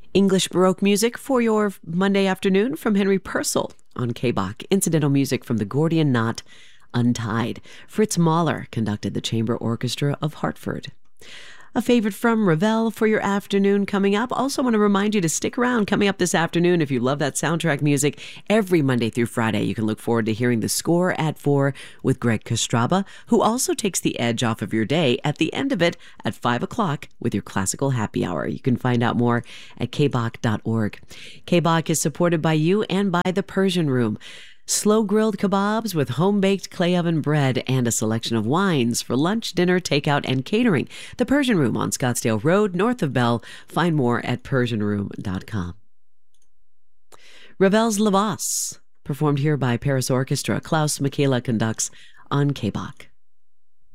English Baroque music for your Monday afternoon from Henry Purcell on KBach. Incidental music from the Gordian Knot, Untied. Fritz Mahler conducted the Chamber Orchestra of Hartford. A favorite from Ravel for your afternoon coming up. Also want to remind you to stick around coming up this afternoon if you love that soundtrack music. Every Monday through Friday, you can look forward to hearing the score at 4 with Greg Kostraba, who also takes the edge off of your day at the end of it at 5 o'clock with your classical happy hour. You can find out more at kbach.org. KBach is supported by you and by the Persian Room. Slow-grilled kebabs with home-baked clay oven bread and a selection of wines for lunch, dinner, takeout, and catering. The Persian Room on Scottsdale Road, north of Bell. Find more at persianroom.com. Ravel's La Valse, performed here by Paris Orchestra. Klaus Michaela conducts on KBach.